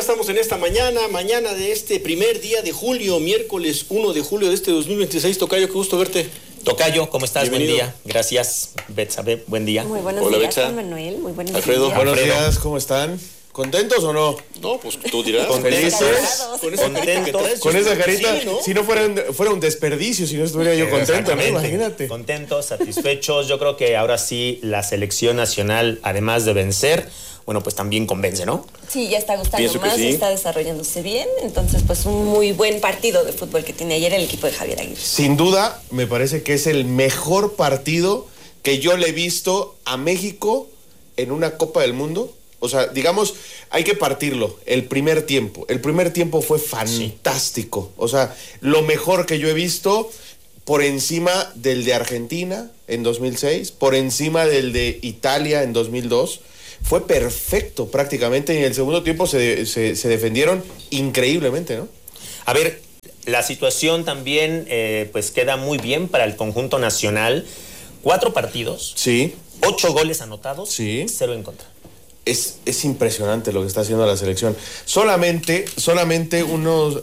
estamos en esta mañana de este primer día de julio, miércoles 1 de julio de este 2026. Tocayo, qué gusto verte. Tocayo, ¿cómo estás? Bienvenido. Buen día. Gracias, Betsabe, buen día. Muy buenos Hola, días, Betsa. Manuel. Muy buenos Alfredo. días. Buenos días, ¿cómo están? ¿Contentos o no? No, pues tú dirás. ¿Felices? Con esa carita que traes. Con esa carita, Sí, ¿no? si no fuera un desperdicio, si no estuviera yo contento, ¿no? Exactamente. Imagínate. Contentos, satisfechos. Yo creo que ahora sí la selección nacional, además de vencer, bueno, pues también convence, ¿no? Sí, ya está gustando Pienso que más, sí. está desarrollándose bien. Entonces, pues un muy buen partido de fútbol que tiene ayer el equipo de Javier Aguirre. Sin duda, me parece que es el mejor partido que yo le he visto a México en una Copa del Mundo. O sea, digamos, hay que partirlo. El primer tiempo fue fantástico. O sea, lo mejor que yo he visto, por encima del de Argentina en 2006, por encima del de Italia en 2002. Fue perfecto prácticamente, y en el segundo tiempo se defendieron increíblemente, ¿no? A ver, la situación también pues queda muy bien para el conjunto nacional. 4 partidos, Sí. 8 goles anotados, Sí. 0 en contra. Es impresionante lo que está haciendo la selección. Solamente unos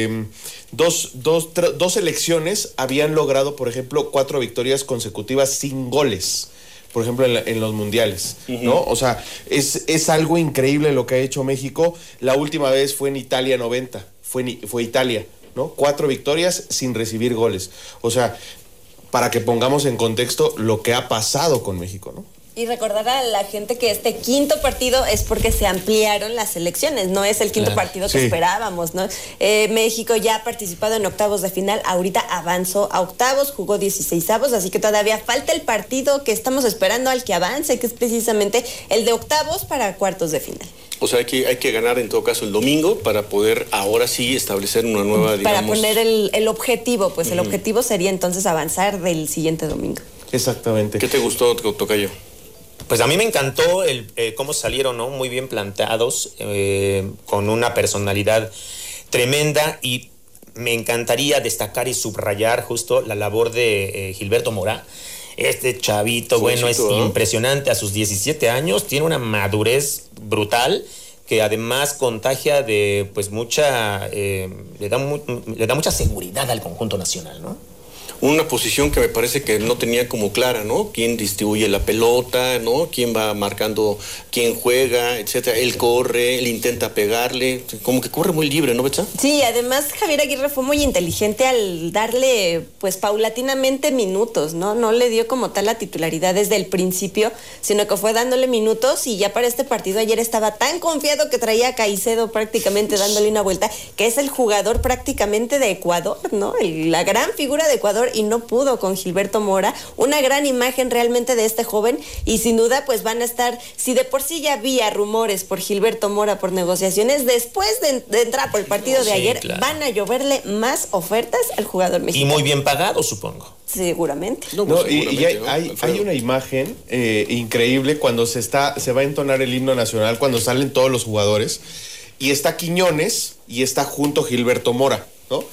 dos selecciones habían logrado, por ejemplo, 4 victorias consecutivas sin goles. Por ejemplo, en los mundiales, ¿no? O sea, es algo increíble lo que ha hecho México. La última vez fue en Italia 90. Fue Italia, ¿no? 4 victorias sin recibir goles. O sea, para que pongamos en contexto lo que ha pasado con México, ¿no? Y recordar a la gente que este quinto partido es porque se ampliaron las elecciones, no es el quinto partido que esperábamos, ¿no? México ya ha participado en octavos de final, ahorita avanzó a octavos, jugó 16avos, así que todavía falta el partido que estamos esperando al que avance, que es precisamente el de octavos para cuartos de final. O sea, hay que ganar en todo caso el domingo para poder ahora sí establecer una nueva, digamos... Para poner el objetivo, pues el objetivo sería entonces avanzar del siguiente domingo. Exactamente. ¿Qué te gustó, Tocayo? Pues a mí me encantó cómo salieron, ¿no? Muy bien planteados, con una personalidad tremenda, y me encantaría destacar y subrayar justo la labor de Gilberto Mora. Este chavito, bueno, es impresionante. A sus 17 años tiene una madurez brutal que además contagia de pues mucha, le da mucha seguridad al conjunto nacional, ¿no? Una posición que me parece que no tenía como clara, ¿no? Quién distribuye la pelota, ¿no? Quién va marcando, quién juega, etcétera. Él corre, él intenta pegarle, como que corre muy libre, ¿no, Betsa? Sí, además Javier Aguirre fue muy inteligente al darle, pues, paulatinamente minutos, ¿no? No le dio como tal la titularidad desde el principio, sino que fue dándole minutos, y ya para este partido ayer estaba tan confiado que traía a Caicedo prácticamente dándole una vuelta, que es el jugador prácticamente de Ecuador, ¿no? La gran figura de Ecuador, y no pudo con Gilberto Mora. Una gran imagen realmente de este joven, y sin duda pues van a estar, si de por sí ya había rumores por Gilberto Mora, por negociaciones, después de entrar por el partido de ayer, claro, van a lloverle más ofertas al jugador mexicano. Y muy bien pagado, supongo. Seguramente. Y hay una imagen increíble cuando se va a entonar el himno nacional, cuando salen todos los jugadores, y está Quiñones y está junto Gilberto Mora, ¿no?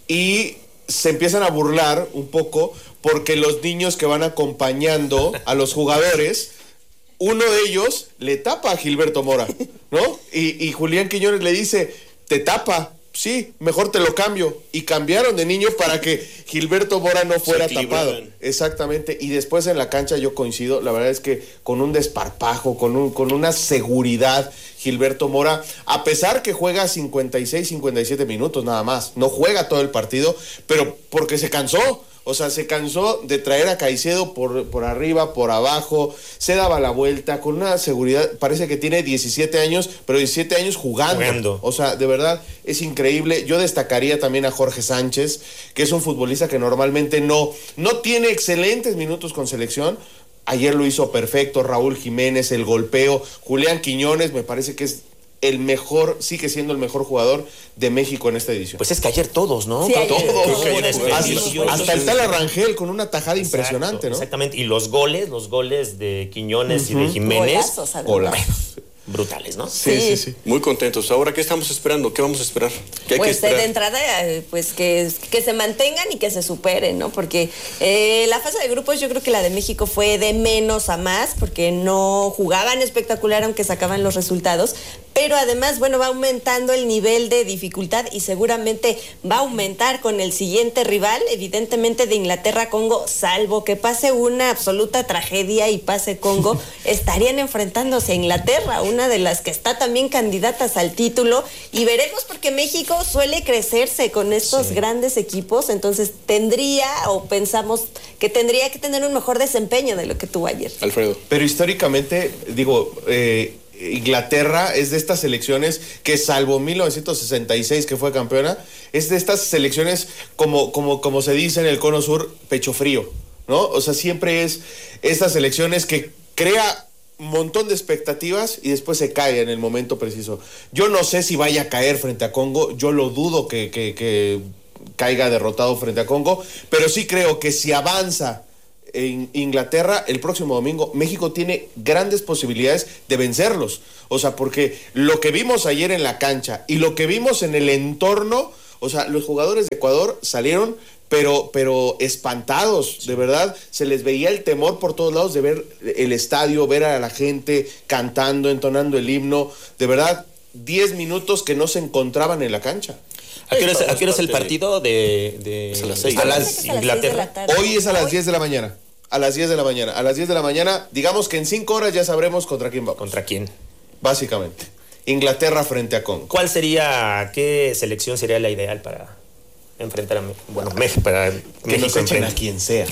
Y se empiezan a burlar un poco porque los niños que van acompañando a los jugadores, uno de ellos le tapa a Gilberto Mora, ¿no? Y Julián Quiñones le dice, te tapa, sí, mejor te lo cambio. Y cambiaron de niño para que Gilberto Mora no fuera tapado. Exactamente. Y después en la cancha yo coincido, la verdad es que con un desparpajo, con una seguridad, Gilberto Mora, a pesar que juega 56, 57 minutos nada más, no juega todo el partido, pero porque se cansó. O sea, se cansó de traer a Caicedo por arriba, por abajo, se daba la vuelta con una seguridad. Parece que tiene 17 años, pero 17 años jugando. O sea, de verdad, es increíble. Yo destacaría también a Jorge Sánchez, que es un futbolista que normalmente no tiene excelentes minutos con selección. Ayer lo hizo perfecto. Raúl Jiménez, el golpeo. Julián Quiñones, me parece que es el mejor, sigue siendo el mejor jugador de México en esta edición. Pues es que ayer todos, ¿no? Sí, todos. Hasta el tal Arrangel con una tajada impresionante, ¿no? Exactamente. Y los goles de Quiñones y de Jiménez. Golazos. Brutales, ¿no? Sí. Muy contentos. Ahora, ¿qué estamos esperando? ¿Qué vamos a esperar? ¿Qué hay pues que esperar? de entrada, pues que se mantengan y que se superen, ¿no? Porque la fase de grupos, yo creo que la de México fue de menos a más, porque no jugaban espectacular aunque sacaban los resultados, pero además, bueno, va aumentando el nivel de dificultad y seguramente va a aumentar con el siguiente rival, evidentemente de Inglaterra-Congo, salvo que pase una absoluta tragedia y pase Congo, estarían enfrentándose a Inglaterra, una de las que está también candidatas al título, y veremos porque México suele crecerse con estos grandes equipos, entonces pensamos que tendría que tener un mejor desempeño de lo que tuvo ayer. Alfredo. Pero históricamente, Inglaterra es de estas selecciones que, salvo 1966 que fue campeona, es de estas selecciones como se dice en el Cono Sur, pecho frío, ¿no? O sea, siempre es estas selecciones que crea un montón de expectativas y después se cae en el momento preciso. Yo no sé si vaya a caer frente a Congo, yo lo dudo que caiga derrotado frente a Congo, pero sí creo que si avanza en Inglaterra el próximo domingo, México tiene grandes posibilidades de vencerlos. O sea, porque lo que vimos ayer en la cancha y lo que vimos en el entorno, o sea, los jugadores de Ecuador salieron pero espantados, de verdad, se les veía el temor por todos lados de ver el estadio, ver a la gente cantando, entonando el himno, de verdad, 10 minutos que no se encontraban en la cancha. ¿A qué hora es el partido Es a las 6. a las Inglaterra? Hoy es a las 10 de la mañana. A las 10 de la mañana. A las 10 de la mañana, digamos que en 5 horas ya sabremos contra quién vamos. ¿Contra quién? Básicamente. Inglaterra frente a Congo. ¿Qué selección sería la ideal para enfrentar a México? Para Que nos México echen a quien sea.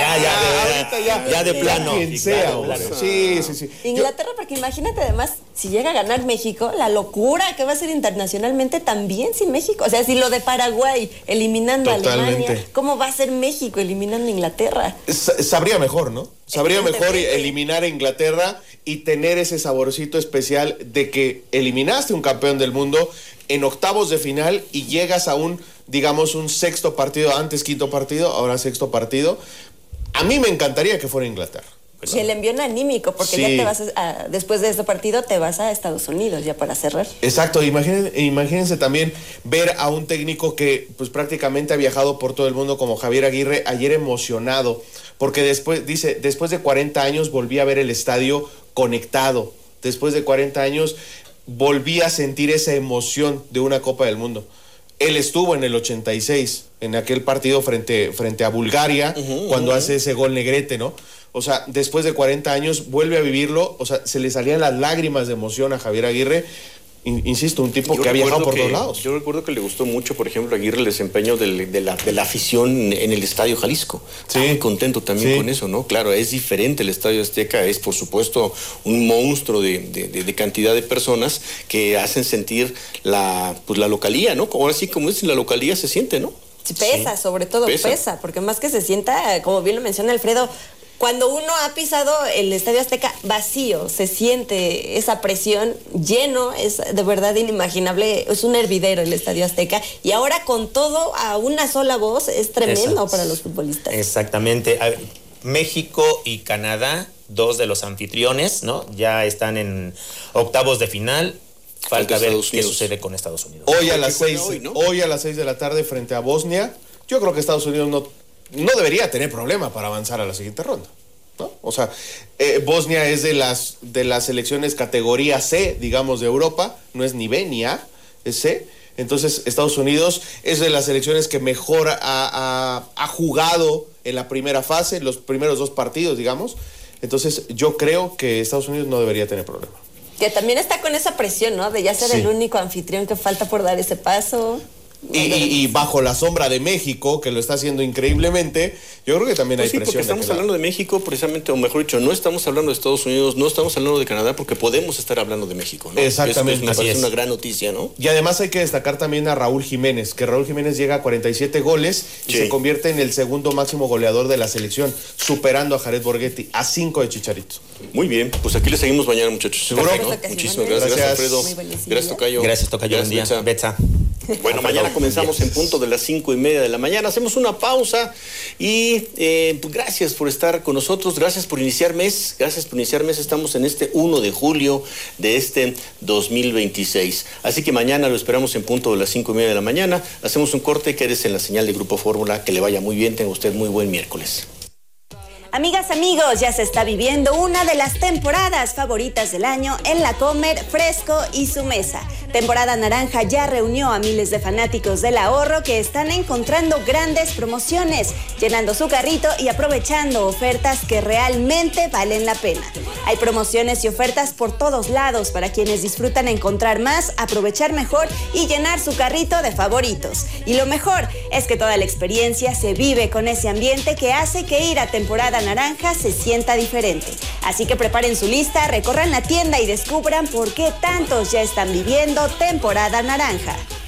Ya de plano. Quien sea, de plano. Sí. Inglaterra, porque imagínate además, si llega a ganar México, la locura que va a ser internacionalmente también sin México. O sea, si lo de Paraguay eliminando a Alemania, ¿cómo va a ser México eliminando a Inglaterra? Sabría mejor, ¿no? Sabría mejor eliminar a Inglaterra y tener ese saborcito especial de que eliminaste un campeón del mundo en octavos de final y llegas a un sexto partido, antes quinto partido, ahora sexto partido. A mí me encantaría que fuera Inglaterra. Y el envión anímico, porque ya te vas después de este partido te vas a Estados Unidos ya para cerrar. Exacto, imagínense también ver a un técnico que pues prácticamente ha viajado por todo el mundo como Javier Aguirre, ayer emocionado, porque después de 40 años volví a ver el estadio conectado, después de 40 años volví a sentir esa emoción de una Copa del Mundo. Él estuvo en el 86, en aquel partido frente a Bulgaria, cuando hace ese gol Negrete, ¿no? O sea, después de 40 años vuelve a vivirlo, o sea, se le salían las lágrimas de emoción a Javier Aguirre. Insisto, un tipo que ha viajado por todos lados. Yo recuerdo que le gustó mucho, por ejemplo, a Aguirre el desempeño de la afición en el Estadio Jalisco. Estaba muy contento también con eso, ¿no? Claro, es diferente el Estadio Azteca, es por supuesto un monstruo de cantidad de personas que hacen sentir la localía, ¿no? Ahora sí, como dicen, la localía se siente, ¿no? Pesa, sobre todo pesa, porque más que se sienta, como bien lo menciona Alfredo, cuando uno ha pisado el Estadio Azteca vacío, se siente esa presión lleno, es de verdad inimaginable, es un hervidero el Estadio Azteca, y ahora con todo a una sola voz es tremendo para los futbolistas. Exactamente. México y Canadá, dos de los anfitriones, ¿no? Ya están en octavos de final. Falta ver qué sucede con Estados Unidos. Hoy a las 6 de la tarde frente a Bosnia, yo creo que Estados Unidos no debería tener problema para avanzar a la siguiente ronda, ¿no? O sea, Bosnia es de las selecciones categoría C, digamos, de Europa, no es ni B ni A, es C. Entonces, Estados Unidos es de las selecciones que mejor ha jugado en la primera fase, los primeros 2 partidos, digamos. Entonces, yo creo que Estados Unidos no debería tener problema. Que también está con esa presión, ¿no? De ya ser el único anfitrión que falta por dar ese paso. Y bajo la sombra de México, que lo está haciendo increíblemente, yo creo que también hay presión. Porque estamos hablando de México precisamente, o mejor dicho, no estamos hablando de Estados Unidos, no estamos hablando de Canadá, porque podemos estar hablando de México, ¿no? Exactamente. Me parece una gran noticia, ¿no? Y además hay que destacar también a Raúl Jiménez, que Raúl Jiménez llega a 47 goles y se convierte en el segundo máximo goleador de la selección, superando a Jared Borghetti, a 5 de Chicharito. Muy bien, pues aquí le seguimos mañana, muchachos. ¿Seguro? Muchísimas gracias. Gracias, Alfredo. Gracias, Tocayo. Gracias, Tocayo. Buen día. Betsa. Bueno, mañana comenzamos en punto de las 5:30 de la mañana. Hacemos una pausa y pues gracias por estar con nosotros. Gracias por iniciar mes. Estamos en este 1 de julio de este 2026. Así que mañana lo esperamos en punto de las 5:30 de la mañana. Hacemos un corte. Quédese en la señal de Grupo Fórmula. Que le vaya muy bien. Tenga usted muy buen miércoles. Amigas, amigos, ya se está viviendo una de las temporadas favoritas del año en La Comer, Fresco y Su Mesa. Temporada naranja ya reunió a miles de fanáticos del ahorro que están encontrando grandes promociones, llenando su carrito y aprovechando ofertas que realmente valen la pena. Hay promociones y ofertas por todos lados para quienes disfrutan encontrar más, aprovechar mejor y llenar su carrito de favoritos. Y lo mejor es que toda la experiencia se vive con ese ambiente que hace que ir a temporada naranja se sienta diferente. Así que preparen su lista, recorran la tienda y descubran por qué tantos ya están viviendo temporada naranja.